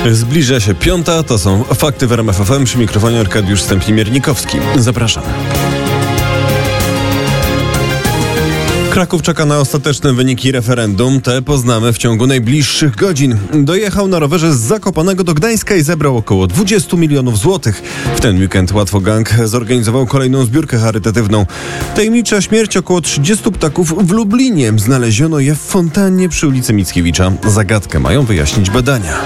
Zbliża się 5:00, to są fakty w RMF FM, przy mikrofonie Arkadiusz Stępin-Miernikowski. Zapraszam. Kraków czeka na ostateczne wyniki referendum. Te poznamy w ciągu najbliższych godzin. Dojechał na rowerze z Zakopanego do Gdańska i zebrał około 20 milionów złotych. W ten weekend Łatwogang zorganizował kolejną zbiórkę charytatywną. Tajemnicza śmierć około 30 ptaków w Lublinie. Znaleziono je w fontannie przy ulicy Mickiewicza. Zagadkę mają wyjaśnić badania.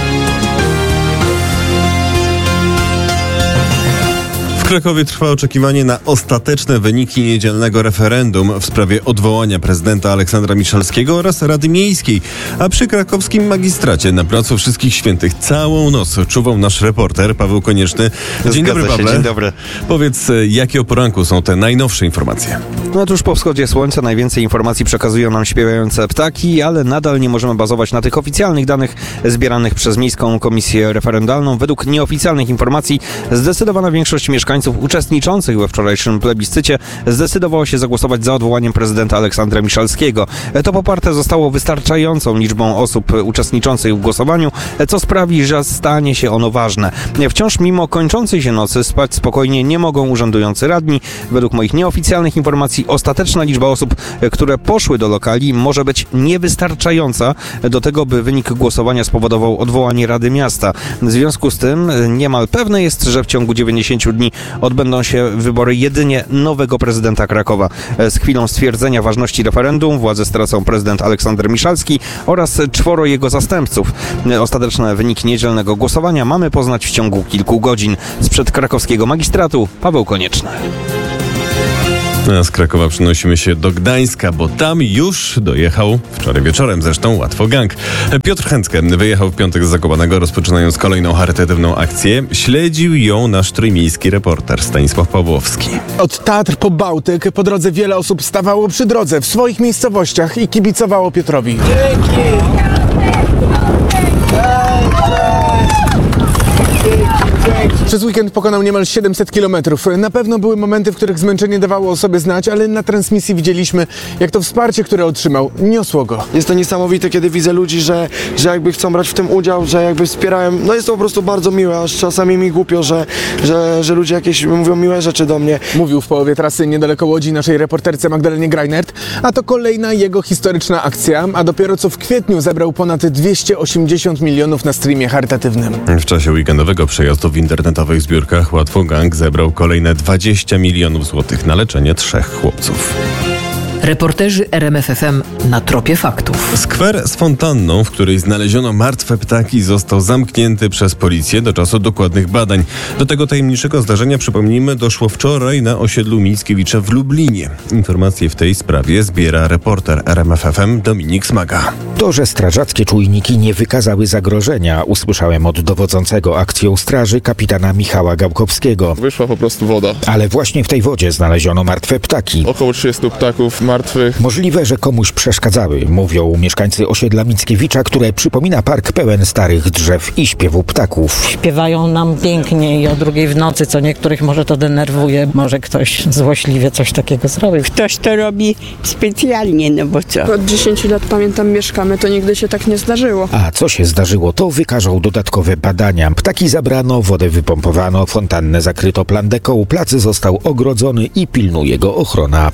W Krakowie trwa oczekiwanie na ostateczne wyniki niedzielnego referendum w sprawie odwołania prezydenta Aleksandra Miszalskiego oraz Rady Miejskiej, a przy krakowskim magistracie na Placu Wszystkich Świętych całą noc czuwał nasz reporter Paweł Konieczny. Dzień dobry, Pawle. Dzień dobry. Powiedz, jakie o poranku są te najnowsze informacje? No tuż po wschodzie słońca najwięcej informacji przekazują nam śpiewające ptaki, ale nadal nie możemy bazować na tych oficjalnych danych zbieranych przez Miejską Komisję Referendalną. Według nieoficjalnych informacji zdecydowana większość mieszkańców uczestniczących we wczorajszym plebiscycie zdecydowała się zagłosować za odwołaniem prezydenta Aleksandra Miszalskiego. To poparte zostało wystarczającą liczbą osób uczestniczących w głosowaniu, co sprawi, że stanie się ono ważne. Wciąż mimo kończącej się nocy spać spokojnie nie mogą urzędujący radni. Według moich nieoficjalnych informacji ostateczna liczba osób, które poszły do lokali, może być niewystarczająca do tego, by wynik głosowania spowodował odwołanie Rady Miasta. W związku z tym niemal pewne jest, że w ciągu 90 dni odbędą się wybory jedynie nowego prezydenta Krakowa. Z chwilą stwierdzenia ważności referendum władzę stracą prezydent Aleksander Miszalski oraz 4 jego zastępców. Ostateczne wyniki niedzielnego głosowania mamy poznać w ciągu kilku godzin. Sprzed krakowskiego magistratu Paweł Konieczny. A z Krakowa przenosimy się do Gdańska, bo tam już dojechał, wczoraj wieczorem zresztą, Łatwogang. Piotr Chęckę wyjechał w piątek z Zakopanego, rozpoczynając kolejną charytatywną akcję. Śledził ją nasz trójmiejski reporter Stanisław Pawłowski. Od Tatr po Bałtyk po drodze wiele osób stawało przy drodze w swoich miejscowościach i kibicowało Piotrowi. Przez weekend pokonał niemal 700 kilometrów. Na pewno były momenty, w których zmęczenie dawało o sobie znać, ale na transmisji widzieliśmy, jak to wsparcie, które otrzymał, niosło go. Jest to niesamowite, kiedy widzę ludzi, że jakby chcą brać w tym udział, że jakby wspierają. No jest to po prostu bardzo miłe, aż czasami mi głupio, że ludzie jakieś mówią miłe rzeczy do mnie. Mówił w połowie trasy niedaleko Łodzi naszej reporterce Magdalenie Greinert, a to kolejna jego historyczna akcja, a dopiero co w kwietniu zebrał ponad 280 milionów na streamie charytatywnym. W czasie weekendowego przejazdu w internetowych zbiórkach Łatwogang zebrał kolejne 20 milionów złotych na leczenie 3 chłopców. Reporterzy RMF FM na tropie faktów. Skwer z fontanną, w której znaleziono martwe ptaki, został zamknięty przez policję do czasu dokładnych badań. Do tego tajemniczego zdarzenia, przypomnijmy, doszło wczoraj na osiedlu Mickiewicza w Lublinie. Informacje w tej sprawie zbiera reporter RMF FM Dominik Smaga. To, że strażackie czujniki nie wykazały zagrożenia, usłyszałem od dowodzącego akcją straży kapitana Michała Gałkowskiego. Wyszła po prostu woda. Ale właśnie w tej wodzie znaleziono martwe ptaki. Około 30 ptaków martwych. Możliwe, że komuś przeszkadzały, mówią mieszkańcy osiedla Mickiewicza, które przypomina park pełen starych drzew i śpiewu ptaków. Śpiewają nam pięknie i o 2 w nocy, co niektórych może to denerwuje. Może ktoś złośliwie coś takiego zrobił. Ktoś to robi specjalnie, no bo co? Od 10 lat pamiętam mieszkamy, to nigdy się tak nie zdarzyło. A co się zdarzyło, to wykażą dodatkowe badania. Ptaki zabrano, wodę wypompowano, fontannę zakryto plandeką, plac został ogrodzony i pilnuje go ochrona.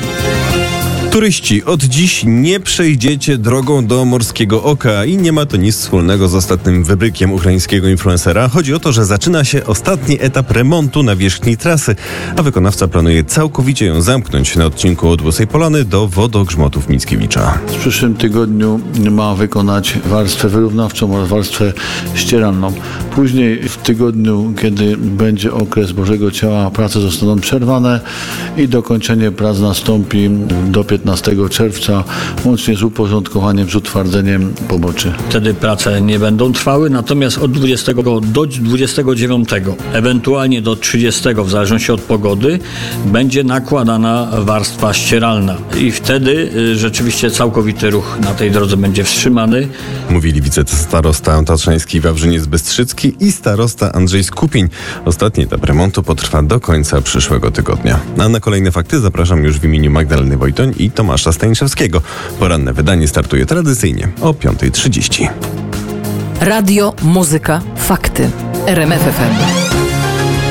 Turyści, od dziś nie przejdziecie drogą do Morskiego Oka i nie ma to nic wspólnego z ostatnim wybrykiem ukraińskiego influencera. Chodzi o to, że zaczyna się ostatni etap remontu nawierzchni trasy, a wykonawca planuje całkowicie ją zamknąć na odcinku od Łysej Polany do wodogrzmotów Mickiewicza. W przyszłym tygodniu ma wykonać warstwę wyrównawczą oraz warstwę ścieralną. Później w tygodniu, kiedy będzie okres Bożego Ciała, prace zostaną przerwane i dokończenie prac nastąpi do 15 czerwca, łącznie z uporządkowaniem, z utwardzeniem poboczy. Wtedy prace nie będą trwały, natomiast od 20 do 29, ewentualnie do 30, w zależności od pogody, będzie nakładana warstwa ścieralna. I wtedy rzeczywiście całkowity ruch na tej drodze będzie wstrzymany. Mówili wicestarosta tatrzański Wawrzyniec-Bystrzycki i starosta Andrzej Skupień. Ostatni etap remontu potrwa do końca przyszłego tygodnia. A na kolejne fakty zapraszam już w imieniu Magdaleny Wojtoń i Tomasza Staniszewskiego. Poranne wydanie startuje tradycyjnie o 5:30. Radio, muzyka, fakty. RMF FM.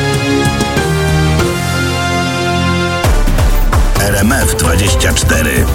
RMF 24.